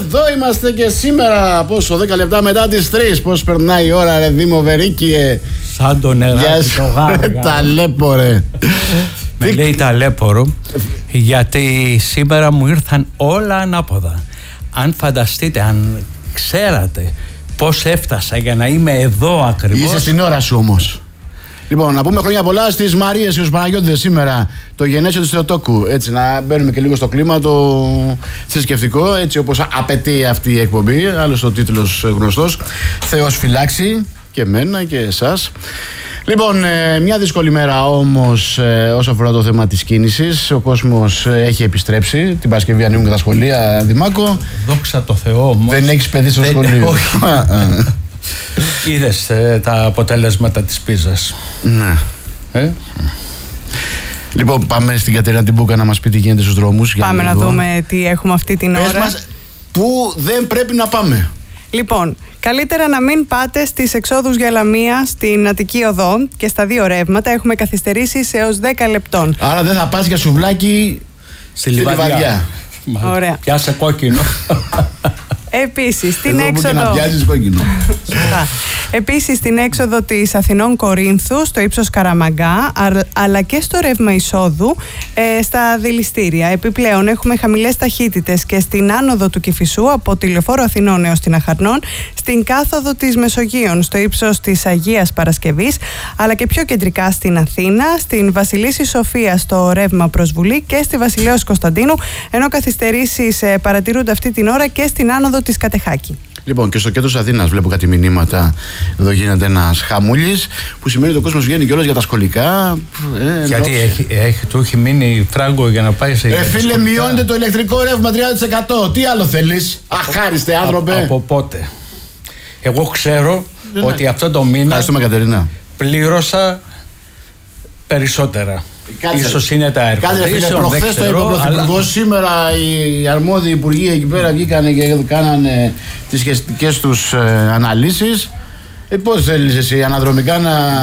Εδώ είμαστε και σήμερα, πόσο, 10 λεπτά μετά τις 3. Πώς περνάει η ώρα, ρε Δήμο Βερίκιε. Σαν το νεράκι το γάργα. Ταλέπορε. Με λέει ταλέπορο, γιατί σήμερα μου ήρθαν όλα ανάποδα. Αν φανταστείτε, αν ξέρατε πώς έφτασα για να είμαι εδώ ακριβώς. Είσαι στην ώρα σου όμως. Λοιπόν, να πούμε χρόνια πολλά στις Μαρίες και στους Παναγιώτηδες σήμερα, το γενέσιο του Θεοτόκου. Έτσι, να μπαίνουμε και λίγο στο κλίμα το θρησκευτικό, έτσι όπως απαιτεί αυτή η εκπομπή. Άλλος ο τίτλος γνωστός. Θεός φυλάξει και εμένα και εσάς. Λοιπόν, μια δύσκολη μέρα όμως όσο αφορά το θέμα της κίνησης. Ο κόσμος έχει επιστρέψει. Την Παρασκευή ανοίγουν και τα σχολεία, Δημάκο. Δόξα τω Θεώ όμως. Δεν έχεις παιδί στο σχολείο. Όχι. Είδες τα αποτελέσματα της πίζας. Ναι. Λοιπόν, πάμε στην Κατερίνα την Μπούκα να μας πει τι γίνεται στους δρόμους. Πάμε να δούμε τι έχουμε αυτή την ώρα. Πες μας, πού δεν πρέπει να πάμε. Λοιπόν, καλύτερα να μην πάτε στις εξόδους για Λαμία, στην Αττική Οδό και στα δύο ρεύματα. Έχουμε καθυστερήσεις έως 10 λεπτών. Άρα δεν θα πας για σουβλάκι στη Λιβαδιά. Ωραία. Πιάσε κόκκινο. Επίσης, στην εδώ έξοδο. Και να πιάσεις κόκκινο. Επίσης, στην έξοδο της Αθηνών Κορίνθου, στο ύψος Καραμαγκά, αλλά και στο ρεύμα εισόδου στα δηληστήρια. Επιπλέον, έχουμε χαμηλές ταχύτητες και στην άνοδο του Κηφισού από τη Λεωφόρο Αθηνών έως την Αχαρνών, στην κάθοδο της Μεσογείων, στο ύψος της Αγίας Παρασκευής, αλλά και πιο κεντρικά στην Αθήνα, στην Βασιλίσσης Σοφία στο ρεύμα προς Βουλή και στη Βασιλέως Κωνσταντίνου, ενώ καθυστερήσεις παρατηρούνται αυτή την ώρα και στην άνοδο της Κατεχάκη. Λοιπόν, και στο κέντρο της Αθήνας βλέπω κάτι μηνύματα. Εδώ γίνεται ένας χαμούλης που σημαίνει ότι ο κόσμος βγαίνει κιόλας για τα σχολικά. Γιατί του έχει μείνει φράγκο για να πάει σε. Φίλε, μειώνεται το ηλεκτρικό ρεύμα 30%. Τι άλλο θέλεις, αχάριστε άνθρωπε. Από πότε? Εγώ ξέρω ότι αυτό το μήνα. Ευχαριστούμε, Κατερίνα. Πλήρωσα περισσότερα. Ίσως είναι τα ερχοτήσεων. Προχθές το είπε ο Πρωθυπουργός. Σήμερα οι αρμόδιοι υπουργοί εκεί πέρα βγήκανε και κάνανε τις σχετικές τους αναλύσεις. Πώς θέλεις εσύ αναδρομικά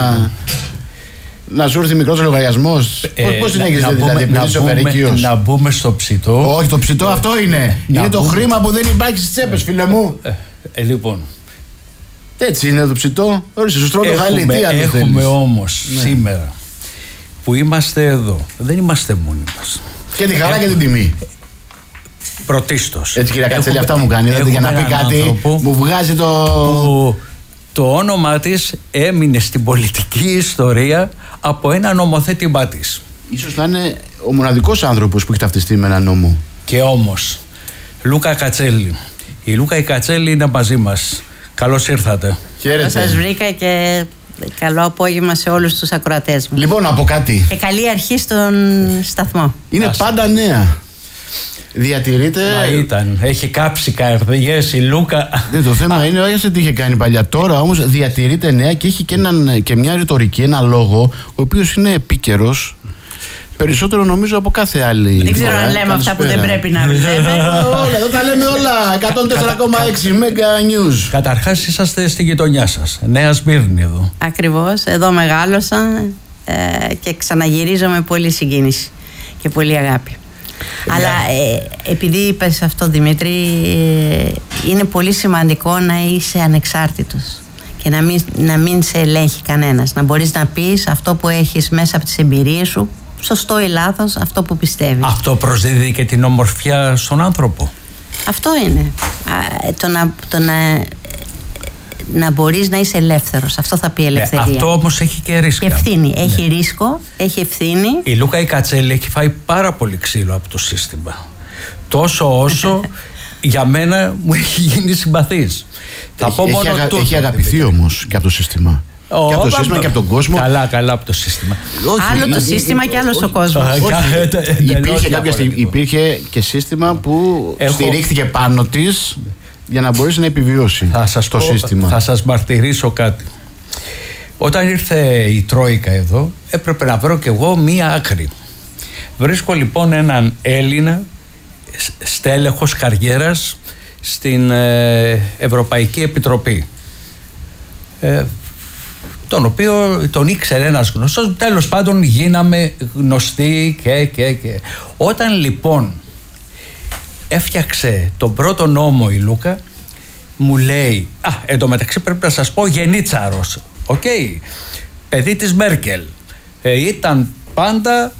να σου έρθει μικρός λογαριασμός? Πώς συνέχιζε δηλαδή, επειδή είσαι ο Βερικίος? Να μπούμε στο ψητό. Όχι, το ψητό αυτό είναι. Είναι το χρήμα που δεν υπάρχει στις τσέπες, φίλε μου. Λοιπόν, έτσι είναι το ψητό. Ορίστε, σου τρώω το χαλί. Τι άλλο θέλεις? Έχουμε όμως σήμερα που είμαστε εδώ, δεν είμαστε μόνοι μας. Και τη χαρά και την τιμή. Πρωτίστως. Έτσι, κυρία Κατσέλη, αυτά μου κάνει. Για να πει κάτι, μου βγάζει το όνομα της έμεινε στην πολιτική ιστορία από ένα νομοθέτημά της. Ίσως να είναι ο μοναδικός άνθρωπος που έχει ταυτιστεί με ένα νόμο. Και όμως, Λούκα Κατσέλη. Η Λούκα η Κατσέλη είναι μαζί μας. Καλώς ήρθατε. Χαίρετε. Σας βρήκα και καλό απόγευμα σε όλους τους ακροατές μου. Λοιπόν, από κάτι. Και καλή αρχή στον σταθμό. Είναι πάντα νέα. Διατηρείται. Έχει κάψει καρδιές η Λούκα. Το θέμα είναι όχι τι είχε κάνει παλιά. Τώρα όμως διατηρείται νέα και έχει και μια ρητορική, ένα λόγο, ο οποίος είναι επίκαιρος. Περισσότερο νομίζω από κάθε άλλη. Δεν ξέρω αν λέμε αυτά που δεν πρέπει να λέμε. Όλα, εδώ τα λέμε όλα. 104,6 Mega News. Καταρχάς είσαστε στη γειτονιά σας. Νέα Σμύρνη εδώ. Ακριβώς, εδώ μεγάλωσα και ξαναγυρίζω με πολύ συγκίνηση και πολύ αγάπη. Αλλά επειδή είπες αυτό, Δημήτρη, είναι πολύ σημαντικό να είσαι ανεξάρτητος και να μην σε ελέγχει κανένας. Να μπορείς να πεις αυτό που έχεις μέσα από τις εμπειρίες σου, σωστό ή λάθος, αυτό που πιστεύεις. Αυτό προσδίδει και την ομορφιά στον άνθρωπο. Αυτό είναι. Να μπορείς να είσαι ελεύθερος. Αυτό θα πει ελευθερία. Αυτό όμως έχει και ρίσκα. Και ευθύνη. Έχει ρίσκο, έχει ευθύνη. Η Λούκα η Κατσέλη έχει φάει πάρα πολύ ξύλο από το σύστημα. Τόσο όσο για μένα μου έχει γίνει συμπαθής. Έχει αγαπηθεί όμως και από το σύστημα. Και από το σύστημα και από τον κόσμο. Καλά από το σύστημα. Άλλο το σύστημα και άλλο ο κόσμος. Υπήρχε και σύστημα που στηρίχθηκε πάνω της για να μπορέσει να επιβιώσει το σύστημα. Θα σας μαρτυρήσω κάτι. Όταν ήρθε η Τρόικα εδώ, έπρεπε να βρω κι εγώ μία άκρη. Βρίσκω λοιπόν έναν Έλληνα στέλεχος καριέρας στην Ευρωπαϊκή Επιτροπή, τον οποίο τον ήξερε ένας γνωστός. Τέλος πάντων γίναμε γνωστοί και. Όταν λοιπόν έφτιαξε τον πρώτο νόμο η Λούκα, μου λέει, εντωμεταξύ πρέπει να σας πω γενίτσαρος, παιδί της Μέρκελ, ήταν πάντα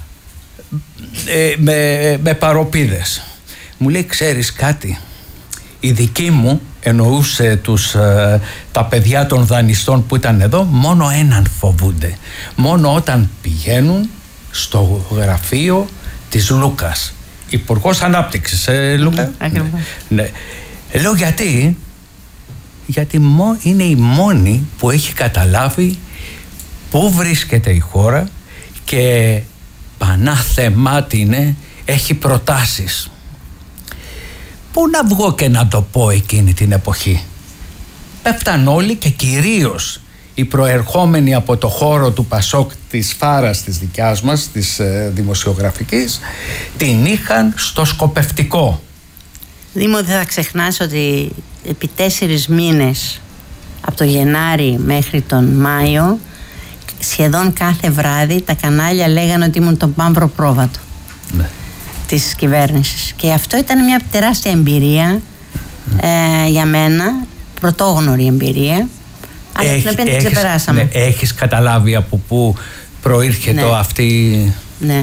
με παροπίδες. Μου λέει, ξέρεις κάτι, οι δικοί μου, εννοούσε τα παιδιά των δανειστών που ήταν εδώ, μόνο έναν φοβούνται, μόνο όταν πηγαίνουν στο γραφείο της Λούκας, Υπουργός Ανάπτυξης, Λούκα. Ναι. Λέω γιατί είναι η μόνη που έχει καταλάβει πού βρίσκεται η χώρα και πανάθεμάτινε έχει προτάσεις. Πού να βγω και να το πω εκείνη την εποχή. Πέφταν όλοι και κυρίως οι προερχόμενοι από το χώρο του Πασόκ, της Φάρας της δικιάς μας, της δημοσιογραφικής, την είχαν στο σκοπευτικό. Δήμο, δεν θα ξεχνάς ότι επί 4 μήνες, από το Γενάρη μέχρι τον Μάιο, σχεδόν κάθε βράδυ τα κανάλια λέγανε ότι ήμουν το μαύρο πρόβατο της κυβέρνησης. Και αυτό ήταν μια τεράστια εμπειρία για μένα, πρωτόγνωρη εμπειρία, αλλά την οποία την ξεπεράσαμε. Ναι, έχεις καταλάβει από πού προήρχεται αυτή... Ναι.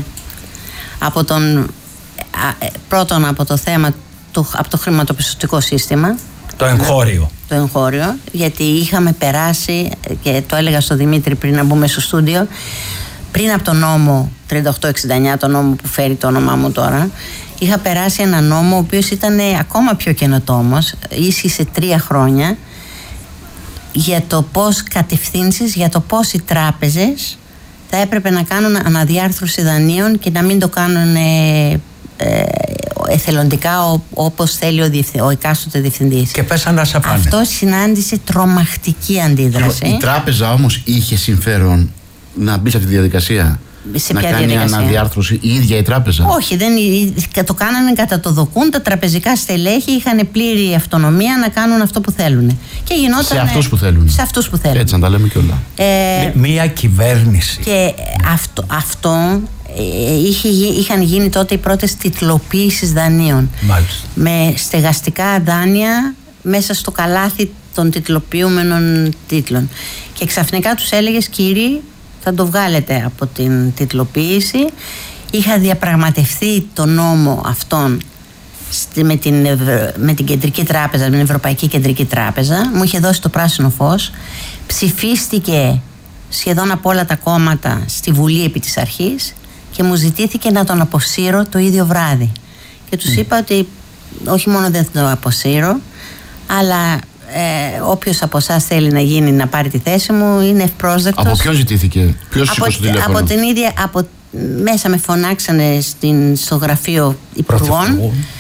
Πρώτον από το θέμα, από το χρηματοπιστωτικό σύστημα. Το εγχώριο. Το εγχώριο, γιατί είχαμε περάσει, και το έλεγα στο Δημήτρη πριν να μπούμε στο στούντιο, πριν από τον νόμο 3869, το νόμο που φέρει το όνομά μου τώρα, είχα περάσει ένα νόμο ο οποίος ήταν ακόμα πιο καινοτόμος, ίσχυσε 3 χρόνια, για το πώς κατευθύνσεις, για το πώς οι τράπεζες θα έπρεπε να κάνουν αναδιάρθρωση δανείων και να μην το κάνουν εθελοντικά όπως θέλει ο εκάστοτε διευθυντής. Και πέσαν να σε πάνε. Αυτό συνάντησε τρομακτική αντίδραση. Η τράπεζα όμως είχε συμφέρον να μπει σε αυτή τη διαδικασία, να κάνει αναδιάρθρωση η ίδια η τράπεζα? Όχι, το κάνανε κατά το δοκούν. Τα τραπεζικά στελέχη είχαν πλήρη αυτονομία να κάνουν αυτό που θέλουν. Και γινόταν σε αυτούς που θέλουν. Σε αυτούς που θέλουν. Έτσι να τα λέμε κιόλα. Μία κυβέρνηση. Και αυτό είχαν γίνει τότε οι πρώτες τιτλοποίησεις δανείων. Μάλιστα. Με στεγαστικά δάνεια μέσα στο καλάθι των τιτλοποιούμενων τίτλων. Και ξαφνικά τους έλεγες, κύριοι, θα το βγάλετε από την τιτλοποίηση. Είχα διαπραγματευτεί το νόμο αυτόν με την Κεντρική Τράπεζα, με την Ευρωπαϊκή Κεντρική Τράπεζα. Μου είχε δώσει το πράσινο φως. Ψηφίστηκε σχεδόν από όλα τα κόμματα στη Βουλή επί της αρχής και μου ζητήθηκε να τον αποσύρω το ίδιο βράδυ. Και τους είπα ότι όχι μόνο δεν θα το αποσύρω, αλλά όποιος από εσάς θέλει να πάρει τη θέση μου είναι ευπρόσδεκτος. Από ποιον ζητήθηκε? Ποιος σήκωσε το τηλέφωνο? Από την ίδια, μέσα με φωνάξανε στο γραφείο υπουργών.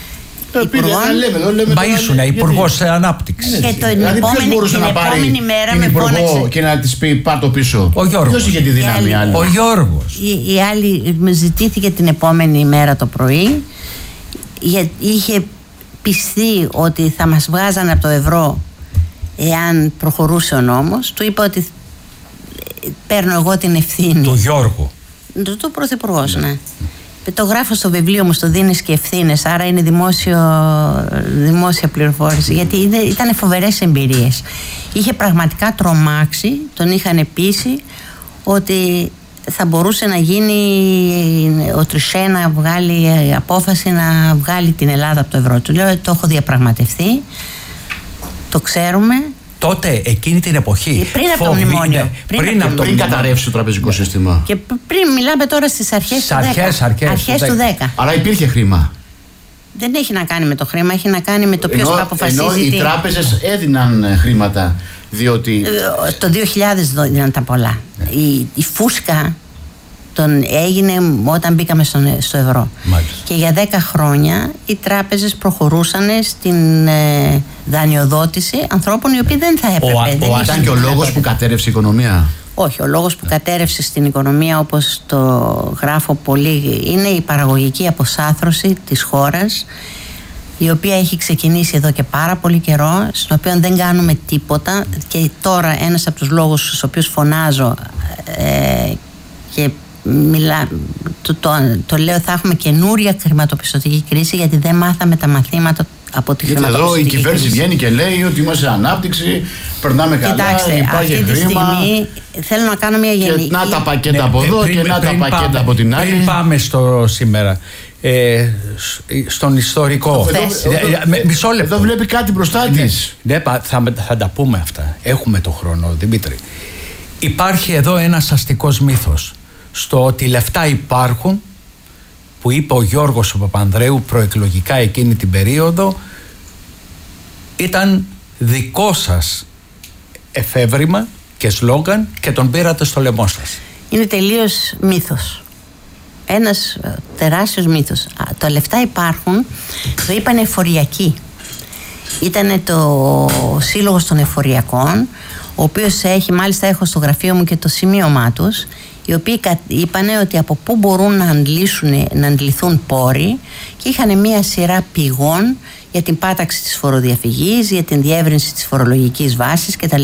Μα ήσουν υπουργός ανάπτυξης. Και την επόμενη μέρα με φώναξε και να της πει πάρ' το πίσω. Ο Γιώργος. Ποιος είχε τη δύναμη άλλη? Ο Γιώργος. Η άλλη με ζητήθηκε την επόμενη μέρα το πρωί. Είχε πιστεί ότι θα μας βγάζανε από το ευρώ εάν προχωρούσε ο νόμος. Του είπα ότι παίρνω εγώ την ευθύνη. Του Γιώργου. Του πρωθυπουργός, ναι. Το γράφω στο βιβλίο μου, στο Δίνεις και Ευθύνες, άρα είναι δημόσια πληροφόρηση, γιατί ήταν φοβερές εμπειρίες. Είχε πραγματικά τρομάξει, τον είχαν πείσει ότι θα μπορούσε να γίνει ο Τρισέ να βγάλει απόφαση να βγάλει την Ελλάδα από το ευρώ. Του λέω, το έχω διαπραγματευτεί, το ξέρουμε. Τότε, εκείνη την εποχή. Πριν από το μνημόνιο. Πριν καταρρεύσει το τραπεζικό σύστημα. Και πριν, μιλάμε τώρα στις αρχές του 10. Άρα υπήρχε χρήμα. Δεν έχει να κάνει με το χρήμα, έχει να κάνει με το ποιος θα αποφασίζει. Ενώ οι τράπεζες έδιναν χρήματα, διότι... Το 2000 έδιναν τα πολλά. Η φούσκα έγινε όταν μπήκαμε στο ευρώ. Μάλιστα. Και για 10 χρόνια οι τράπεζες προχωρούσαν στην δανειοδότηση ανθρώπων οι οποίοι δεν θα έπρεπε. Ήταν και ο λόγος που κατέρευσε η οικονομία. Όχι, ο λόγος που κατέρευσε στην οικονομία, όπως το γράφω πολύ, είναι η παραγωγική αποσάθρωση της χώρας, η οποία έχει ξεκινήσει εδώ και πάρα πολύ καιρό, στην οποία δεν κάνουμε τίποτα. Και τώρα ένας από τους λόγους στους οποίους φωνάζω και το λέω, θα έχουμε καινούρια χρηματοπιστωτική κρίση, γιατί δεν μάθαμε τα μαθήματα από τη χρηματοπιστωτική κρίση. Εδώ η κυβέρνηση βγαίνει και λέει ότι είμαστε σε ανάπτυξη, περνάμε καλά, υπάρχει αυτή τη στιγμή θέλω να κάνω μια γενική. Και να τα πακέτα από εδώ και να τα πακέτα από την άλλη. Πριν πάμε στο σήμερα, στον ιστορικό. Μισό λεπτό. Εδώ βλέπει κάτι μπροστά της. Ναι, θα τα πούμε αυτά. Έχουμε το χρόνο, Δημήτρη. Υπάρχει εδώ ένας αστικός μύθος στο ότι λεφτά υπάρχουν, που είπε ο Γιώργος ο Παπανδρέου προεκλογικά εκείνη την περίοδο, ήταν δικό σας εφεύρημα και σλόγγαν και τον πήρατε στο λαιμό σας. Είναι τελείως μύθος. Ένας τεράστιος μύθος. Τα λεφτά υπάρχουν, το είπαν εφοριακοί. Ήταν το Σύλλογος των Εφοριακών, ο οποίος μάλιστα έχω στο γραφείο μου και το σημείωμά τους, οι οποίοι είπανε ότι από πού μπορούν να αντληθούν πόροι, και είχαν μία σειρά πηγών για την πάταξη της φοροδιαφυγής, για την διεύρυνση της φορολογικής βάσης κτλ.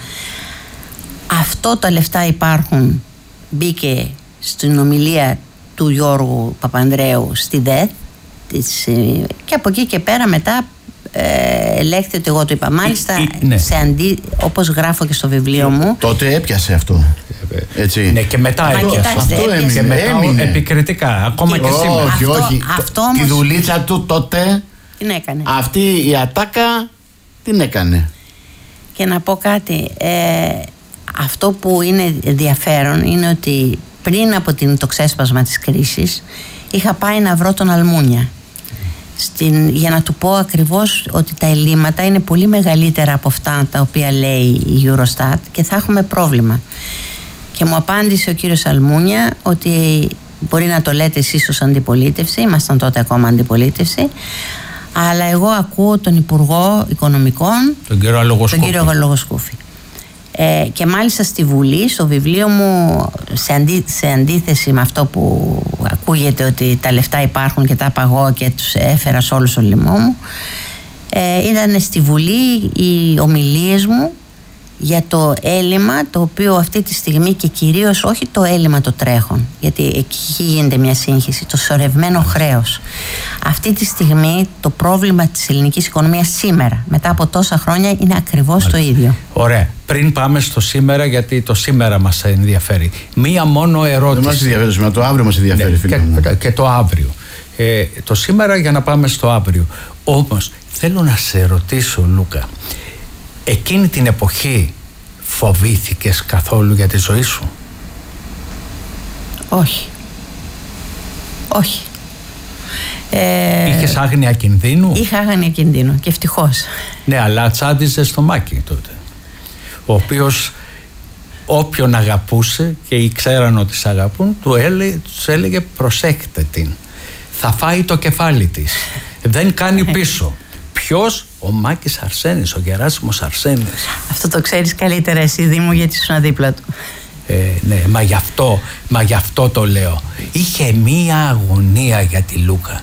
Αυτό τα λεφτά υπάρχουν, μπήκε στην ομιλία του Γιώργου Παπανδρέου στη ΔΕΘ, και από εκεί και πέρα μετά ελέγχθη ότι εγώ το είπα. Μάλιστα, όπως γράφω και στο βιβλίο μου. Τότε έπιασε αυτό. Έτσι. Ναι, και μετά έπιασε. Αυτό έμεινε επικριτικά, ακόμα και σήμερα. Όχι. Τη δουλίτσα του τότε την έκανε. Αυτή η ατάκα την έκανε. Και να πω κάτι. Αυτό που είναι ενδιαφέρον είναι ότι πριν από το ξέσπασμα της κρίσης είχα πάει να βρω τον Αλμούνια για να του πω ακριβώς ότι τα ελλείμματα είναι πολύ μεγαλύτερα από αυτά τα οποία λέει η Eurostat και θα έχουμε πρόβλημα. Και μου απάντησε ο κύριος Αλμούνια ότι μπορεί να το λέτε εσείς ως αντιπολίτευση, ήμασταν τότε ακόμα αντιπολίτευση, αλλά εγώ ακούω τον Υπουργό Οικονομικών, τον κύριο Λογοσκούφη. Και μάλιστα στη Βουλή, στο βιβλίο μου, σε αντίθεση με αυτό που ακούγεται ότι τα λεφτά υπάρχουν και τα παγώ και τους έφερα σε όλο το λαιμό μου, ήταν στη Βουλή οι ομιλίες μου για το έλλειμμα, το οποίο αυτή τη στιγμή, και κυρίως όχι το έλλειμμα το τρέχον, γιατί εκεί γίνεται μια σύγχυση, το σωρευμένο χρέος. Αυτή τη στιγμή το πρόβλημα της ελληνικής οικονομίας σήμερα, μετά από τόσα χρόνια, είναι ακριβώς το ίδιο. Ωραία. Πριν πάμε στο σήμερα, γιατί το σήμερα μας ενδιαφέρει, μία μόνο ερώτηση. Δεν μας ενδιαφέρει σήμερα, το αύριο μας ενδιαφέρει, ναι, φίλε μου. Και το αύριο. Το σήμερα για να πάμε στο αύριο. Όμως θέλω να σε ρωτήσω, Λούκα, εκείνη την εποχή φοβήθηκες καθόλου για τη ζωή σου? Όχι. Όχι. Είχες άγνοια κινδύνου? Είχα άγνοια κινδύνου και ευτυχώς. Ναι, αλλά τσάντιζε στο Μάκη τότε, ο οποίος όποιον αγαπούσε και ήξεραν ότι σε αγαπούν, τους έλεγε προσέχτε την, θα φάει το κεφάλι της, δεν κάνει πίσω. Ποιος? Ο Μάκης Αρσένης, ο Γεράσιμος Αρσένης. Αυτό το ξέρεις καλύτερα εσύ, Δήμο, γιατί ήσουν δίπλα του. Ναι, μα γι' αυτό το λέω. Είχε μία αγωνία για τη Λούκα,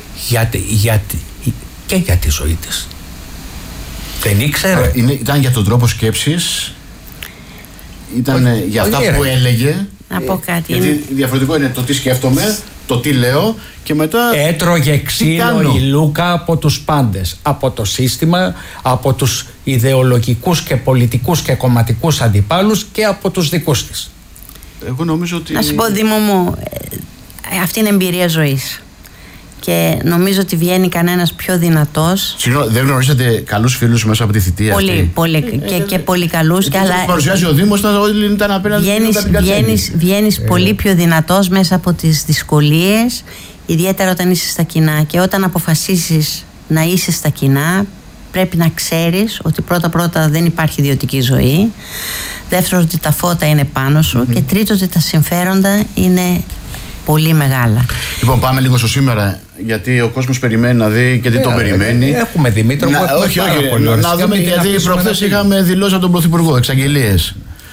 και για τη ζωή της. Δεν ήξερε. Ήταν για τον τρόπο σκέψης, ήταν για αυτά που έλεγε. Να πω κάτι. Γιατί διαφορετικό είναι το τι σκέφτομαι, το τι λέω, και μετά έτρωγε ξύλο η Λούκα από τους πάντες, από το σύστημα, από τους ιδεολογικούς και πολιτικούς και κομματικούς αντιπάλους και από τους δικούς της. Εγώ νομίζω ότι... Να σου πω, Δήμο μου, αυτή είναι εμπειρία ζωής. Και νομίζω ότι βγαίνει κανένας πιο δυνατός. Συγγνώμη, δεν γνωρίσατε καλούς φίλους μέσα από τη θητεία αυτή? Πολύ, και πολύ καλούς. Και αλλά παρουσιάζει ο Δήμος, όλοι ήταν απέναντι. Βγαίνεις πολύ πιο δυνατός μέσα από τις δυσκολίες, ιδιαίτερα όταν είσαι στα κοινά. Και όταν αποφασίσεις να είσαι στα κοινά, πρέπει να ξέρεις ότι πρώτα δεν υπάρχει ιδιωτική ζωή. Δεύτερον, ότι τα φώτα είναι πάνω σου. Και τρίτον, ότι τα συμφέροντα είναι πολύ μεγάλα. Λοιπόν, πάμε λίγο στο σήμερα, γιατί ο κόσμος περιμένει να δει και τι τον περιμένει. Έχουμε Δημήτρη. Όχι, να δούμε, γιατί προχθές είχαμε δηλώσει από τον Πρωθυπουργό εξαγγελίες.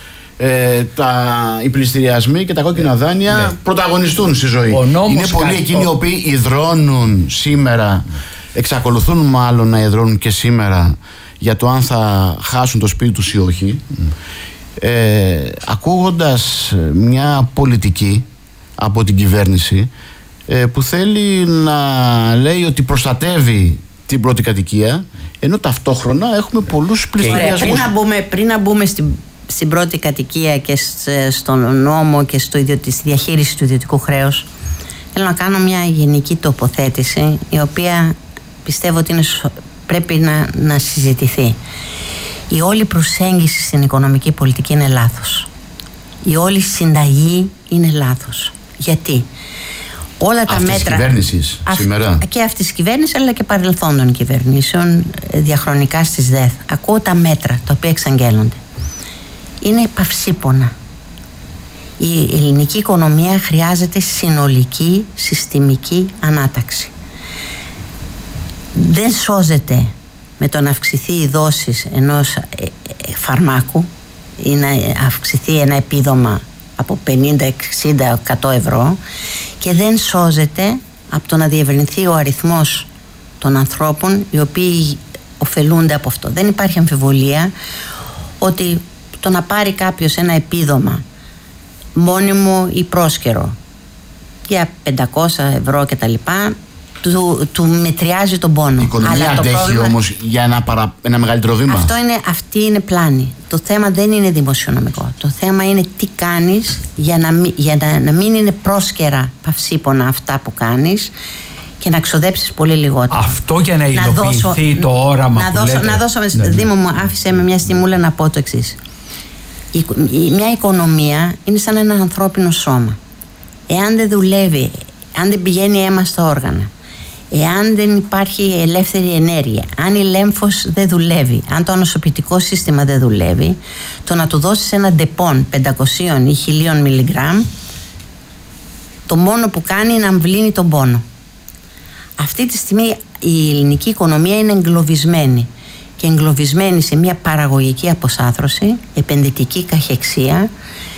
Οι πληστηριασμοί και τα κόκκινα δάνεια πρωταγωνιστούν στη ζωή. Είναι πολλοί εκείνοι οι οποίοι υδρώνουν σήμερα, εξακολουθούν μάλλον να υδρώνουν και σήμερα, για το αν θα χάσουν το σπίτι τους ή όχι. Ακούγοντας μια πολιτική από την κυβέρνηση που θέλει να λέει ότι προστατεύει την πρώτη κατοικία, ενώ ταυτόχρονα έχουμε πολλούς πληστηριασμούς. Πριν να μπούμε στην πρώτη κατοικία και στον νόμο και στη διαχείριση του ιδιωτικού χρέους, θέλω να κάνω μια γενική τοποθέτηση, η οποία πιστεύω ότι πρέπει να συζητηθεί. Η όλη προσέγγιση στην οικονομική πολιτική είναι λάθος. Η όλη συνταγή είναι λάθος. Γιατί όλα τα μέτρα. Αυτής της κυβέρνησης σήμερα. Και αυτής της κυβέρνησης, αλλά και παρελθόντων κυβερνήσεων διαχρονικά στις ΔΕΘ. Ακούω τα μέτρα τα οποία εξαγγέλλονται. Είναι παυσίπονα. Η ελληνική οικονομία χρειάζεται συνολική, συστημική ανάταξη. Δεν σώζεται με το να αυξηθεί η δόση ενός φαρμάκου ή να αυξηθεί ένα επίδομα από 50, 60, 100 ευρώ, και δεν σώζεται από το να διευρυνθεί ο αριθμός των ανθρώπων οι οποίοι ωφελούνται από αυτό. Δεν υπάρχει αμφιβολία ότι το να πάρει κάποιος ένα επίδομα μόνιμο ή πρόσκαιρο για 500 ευρώ κτλ, του μετριάζει τον πόνο. Η οικονομία αντέχει όμως για ένα μεγαλύτερο βήμα. Αυτή είναι πλάνη. Το θέμα δεν είναι δημοσιονομικό. Το θέμα είναι τι κάνεις για να μην είναι πρόσκαιρα παυσίπονα αυτά που κάνεις και να ξοδέψεις πολύ λιγότερο. Αυτό για να υλοποιηθεί το όραμα που λέτε. Δήμο μου, άφησε με μια στιγμούλα να πω το εξής. Μια οικονομία είναι σαν ένα ανθρώπινο σώμα. Εάν δεν δουλεύει, αν δεν πηγαίνει αίμα στα όργανα, εάν δεν υπάρχει ελεύθερη ενέργεια, αν η λέμφος δεν δουλεύει, αν το ανοσοποιητικό σύστημα δεν δουλεύει, το να του δώσεις ένα ντεπών 500 ή 1000 μιλιγκράμμ, το μόνο που κάνει είναι να αμβλύνει τον πόνο. Αυτή τη στιγμή η ελληνική οικονομία είναι εγκλωβισμένη, και εγκλωβισμένη σε μια παραγωγική αποσάθρωση, επενδυτική καχεξία,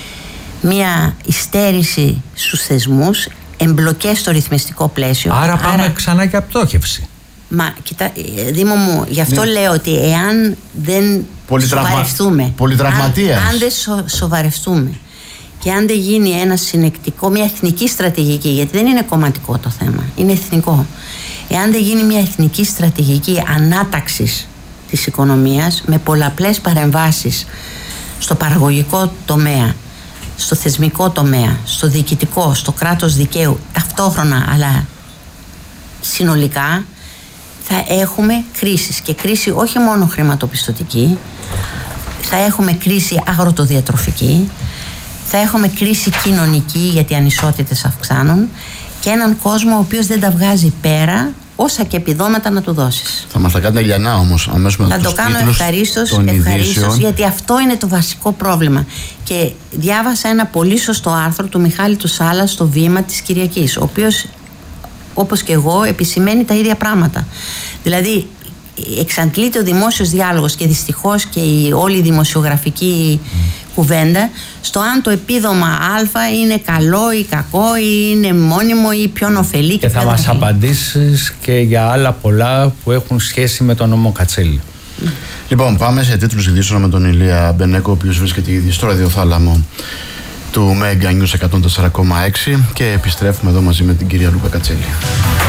μια υστέρηση στους θεσμούς, εμπλοκές στο ρυθμιστικό πλαίσιο. Άρα πάμε ξανά και απτόχευση. Μα κοιτά, Δήμο μου, γι' αυτό λέω ότι εάν δεν σοβαρευτούμε, αν δεν σοβαρευτούμε και αν δεν γίνει ένα συνεκτικό, μια εθνική στρατηγική, γιατί δεν είναι κομματικό το θέμα, είναι εθνικό. Εάν δεν γίνει μια εθνική στρατηγική ανάταξης της οικονομίας με πολλαπλές παρεμβάσεις στο παραγωγικό τομέα, στο θεσμικό τομέα, στο διοικητικό, στο κράτος δικαίου, ταυτόχρονα αλλά συνολικά, θα έχουμε κρίσεις, και κρίση όχι μόνο χρηματοπιστωτική, θα έχουμε κρίση αγροτοδιατροφική, θα έχουμε κρίση κοινωνική, γιατί οι ανισότητες αυξάνουν, και έναν κόσμο ο οποίος δεν τα βγάζει πέρα όσα και επιδόματα να του δώσεις. Θα μας τα κάνετε λιανά όμως αμέσως μετά. Θα το κάνω ευχαρίστως, γιατί αυτό είναι το βασικό πρόβλημα. Και διάβασα ένα πολύ σωστό άρθρο του Μιχάλη του Σάλα στο Βήμα της Κυριακής, ο οποίος, όπως και εγώ, επισημαίνει τα ίδια πράγματα. Δηλαδή, εξαντλείται ο δημόσιος διάλογος και δυστυχώς και όλη η δημοσιογραφική κουβέντα στο αν το επίδομα Α είναι καλό ή κακό, ή είναι μόνιμο ή ποιον ωφελεί. Και θα μας απαντήσεις και για άλλα πολλά που έχουν σχέση με τον νόμο Κατσέλη. Λοιπόν, πάμε σε τίτλους ειδήσεων με τον Ηλία Μπενέκο, ο οποίος βρίσκεται ήδη στο ραδιοθάλαμο του Mega News 104,6, και επιστρέφουμε εδώ μαζί με την κυρία Λούκα Κατσέλη.